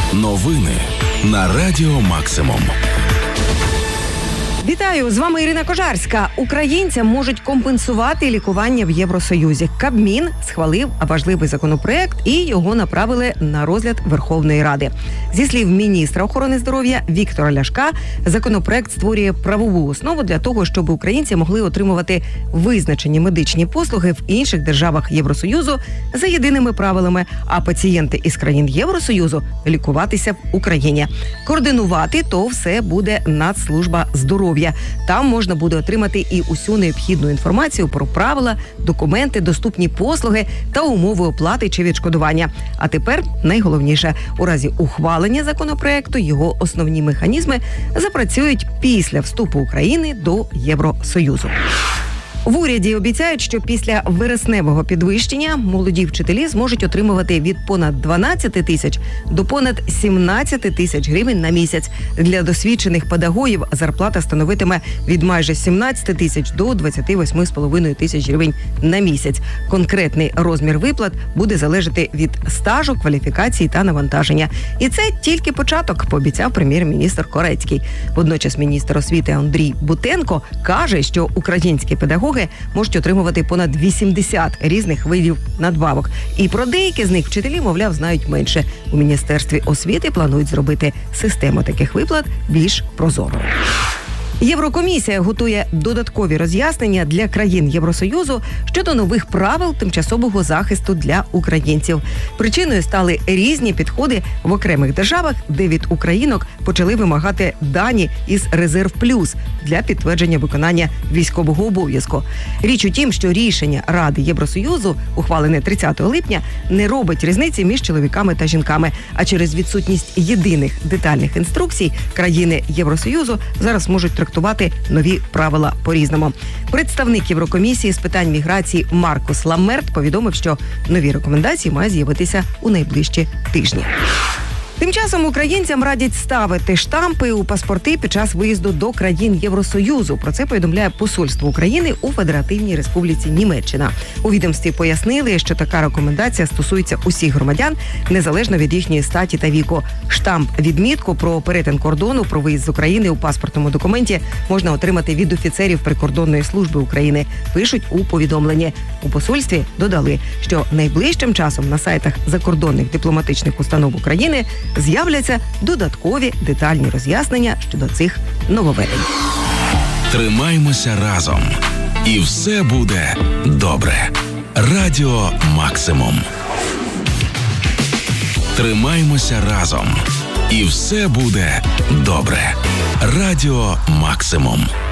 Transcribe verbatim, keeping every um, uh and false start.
Новини на Радіо Максимум. Вітаю! З вами Ірина Кожарська. Українцям можуть компенсувати лікування в Євросоюзі. Кабмін схвалив важливий законопроект і його направили на розгляд Верховної Ради. Зі слів міністра охорони здоров'я Віктора Ляшка, законопроект створює правову основу для того, щоб українці могли отримувати визначені медичні послуги в інших державах Євросоюзу за єдиними правилами, а пацієнти із країн Євросоюзу лікуватися в Україні. Координувати то все буде Нацслужба здоров'я. Там можна буде отримати і усю необхідну інформацію про правила, документи, доступні послуги та умови оплати чи відшкодування. А тепер найголовніше – у разі ухвалення законопроекту його основні механізми запрацюють після вступу України до Євросоюзу. В уряді обіцяють, що після вересневого підвищення молоді вчителі зможуть отримувати від понад дванадцять тисяч до понад сімнадцять тисяч гривень на місяць. Для досвідчених педагогів зарплата становитиме від майже сімнадцять тисяч до двадцять вісім з половиною тисяч гривень на місяць. Конкретний розмір виплат буде залежати від стажу, кваліфікації та навантаження. І це тільки початок, пообіцяв прем'єр-міністр Корецький. Водночас міністр освіти Андрій Бутенко каже, що українські педагоги можуть отримувати понад вісімдесят різних видів надбавок. І про деякі з них вчителі, мовляв, знають менше. У Міністерстві освіти планують зробити систему таких виплат більш прозорою. Єврокомісія готує додаткові роз'яснення для країн Євросоюзу щодо нових правил тимчасового захисту для українців. Причиною стали різні підходи в окремих державах, де від українок почали вимагати дані із «Резерв плюс» для підтвердження виконання військового обов'язку. Річ у тім, що рішення Ради Євросоюзу, ухвалене тридцятого липня, не робить різниці між чоловіками та жінками, а через відсутність єдиних детальних інструкцій країни Євросоюзу зараз можуть трактувати нові правила по-різному. Представник Єврокомісії з питань міграції Маркус Ламмерт повідомив, що нові рекомендації мають з'явитися у найближчі тижні. Тим часом українцям радять ставити штампи у паспорти під час виїзду до країн Євросоюзу. Про це повідомляє Посольство України у Федеративній Республіці Німеччина. У відомстві пояснили, що така рекомендація стосується усіх громадян, незалежно від їхньої статі та віку. Штамп-відмітку про перетин кордону, про виїзд з України у паспортному документі можна отримати від офіцерів Прикордонної служби України, пишуть у повідомленні. У посольстві додали, що найближчим часом на сайтах закордонних дипломатичних установ України з'являться додаткові детальні роз'яснення щодо цих нововведень. Тримаймося разом. І все буде добре. Радіо Максимум. Тримаймося разом. І все буде добре. Радіо Максимум.